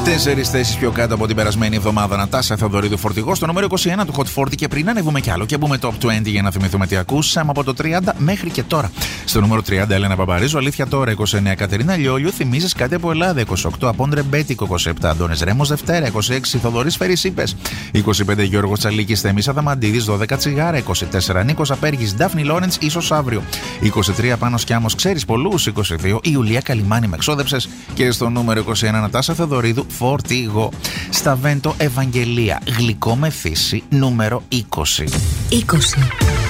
4 θέσεις πιο κάτω από την περασμένη εβδομάδα. Νατάσα Θεοδωρίδου Φορτηγό στο νούμερο 21 του Hot 40. Και πριν ανεβούμε κι άλλο και μπούμε top 20 για να θυμηθούμε τι ακούσαμε από το 30 μέχρι και τώρα. Στο νούμερο 30 Έλενα Παπαρίζου, Αλήθεια Τώρα 29. Κατερίνα Λιόλιου, Θυμίζεις Κάτι από Ελλάδα 28. Απόντρε Μπέτικο 27. Αντώνης Ρέμος Δευτέρα 26. Θοδωρής Φερρυσίπες 25. Γιώργος Τσαλίκης Θέμης Αδαμαντίδης 12. Τσιγάρα 24. Νίκος Απέργης Ντάφνη Λόρεντς Ίσως Αύριο 23. Πάνος Κιάμος Ξέρεις Πολλούς 22. Ιουλία Καλιμάνη Με Ξόδεψες. Και στο νούμερο 21 Νατάσα Θεοδωρίδου Φορτηγό. Στα Βέντο Ευαγγελία Γλυκό με Θύση νούμερο 20.